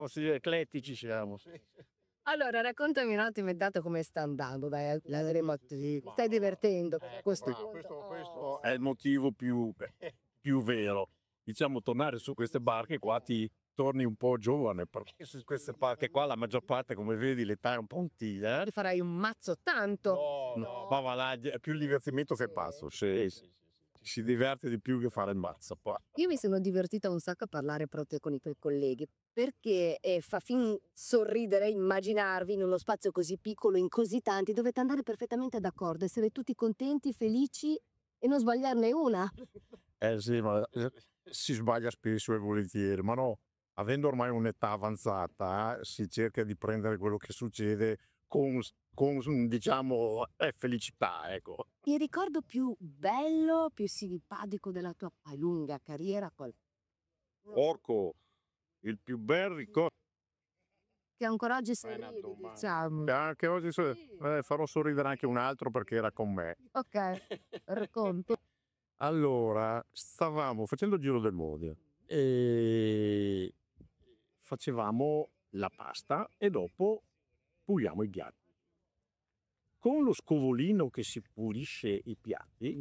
Così eclettici siamo. Allora, raccontami un attimo intanto come sta andando, dai, la ti stai divertendo a questo punto? Questo è il motivo più vero. Diciamo, tornare su queste barche qua ti torni un po' giovane, perché su queste barche qua la maggior parte, come vedi, l'età è un po' antica. Ti farai un mazzo tanto. No, ma va là, è più il divertimento che passo. Si diverte di più che fare il mazzo. Poi. Io mi sono divertita un sacco a parlare proprio con i tuoi colleghi, perché fa fin sorridere immaginarvi in uno spazio così piccolo, in così tanti, dovete andare perfettamente d'accordo, essere tutti contenti, felici e non sbagliarne una. Sì, ma si sbaglia spesso e volentieri, ma no, avendo ormai un'età avanzata, si cerca di prendere quello che succede con diciamo, felicità, ecco. Il ricordo più bello, più simpatico della tua lunga carriera, Porco, il più bel ricordo. che ancora oggi sorridi, diciamo. Anche oggi farò sorridere anche un altro perché era con me. Ok, racconto. Allora, stavamo facendo il giro del mondo e facevamo la pasta e dopo puliamo i piatti. Con lo scovolino che si pulisce i piatti,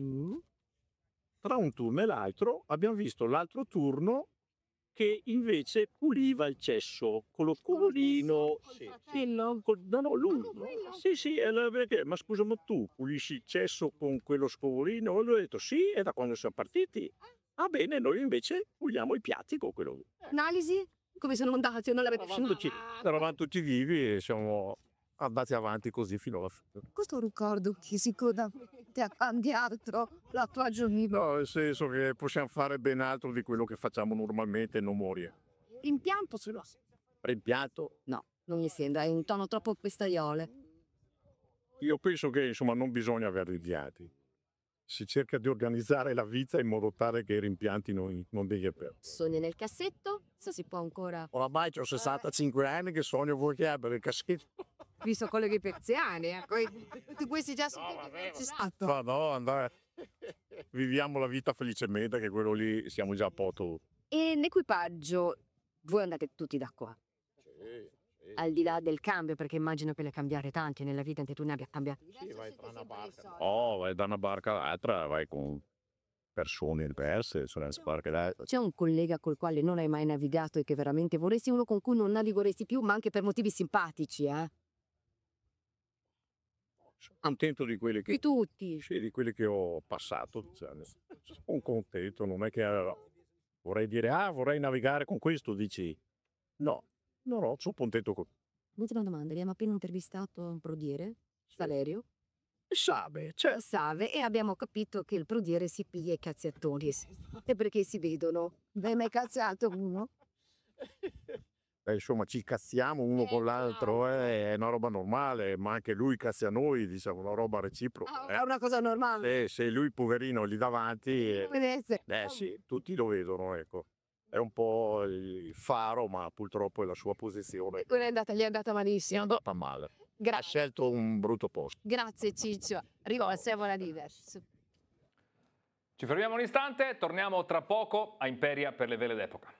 tra un turno e l'altro abbiamo visto l'altro turno che invece puliva il cesso con lo scovolino. No, lui. Sì, perché? Ma scusa, ma tu pulisci il cesso con quello scovolino? E lui ha detto sì, è da quando siamo partiti. Ah bene, noi invece puliamo i piatti con quello. Analisi? Come sono andati? Non l'avete Eravamo tutti vivi e siamo andati avanti così fino alla fine. Questo ricordo che sicuramente ha cambiato la tua giornata. No, nel senso che possiamo fare ben altro di quello che facciamo normalmente e non morire. Rimpianto ce l'ho. Rimpianto? No, non mi sembra, è un tono troppo festaiole. Io penso che insomma non bisogna avere rimpianti. Si cerca di organizzare la vita in modo tale che i rimpianti non devi avere. Sogni nel cassetto? Se si può ancora. Oramai ho 65 anni che sogno voi che abbia il cassetto. Visto colleghi persiani, tutti questi già sono stato. Ma no, andare. Viviamo la vita felicemente, che quello lì siamo già a posto. E l'equipaggio, voi andate tutti da qua. Al di là del cambio, perché immagino che le cambiare tanti nella vita, anche tu ne abbia cambiati. Sì, vai tra una barca. Oh, vai da una barca all'altra, vai con persone diverse, C'è un collega col quale non hai mai navigato e che veramente vorresti, uno con cui non navigheresti più, ma anche per motivi simpatici, Sono contento di quelli che. Di tutti. Sì, di quelli che ho passato. Cioè, sono contento, non è che vorrei dire, vorrei navigare con questo, dici. No, sono contento con. Ultima domanda, abbiamo appena intervistato un prodiere, Valerio. Sabe, cioè. Save, e abbiamo capito che il prodiere si piglia i cazziatoni. E perché si vedono? Hai mai cazziato uno? Insomma, ci cazziamo uno con l'altro, è una roba normale, ma anche lui cazzia noi, diciamo, una roba reciproca. È una cosa normale. Se lui, poverino, lì davanti, Vedete? sì, tutti lo vedono, ecco. È un po' il faro, ma purtroppo è la sua posizione. Gli è andata malissimo. È andata male. Ha scelto un brutto posto. Grazie Ciccio. Rivolse a buona diverso. Ci fermiamo un istante, torniamo tra poco a Imperia per le vele d'epoca.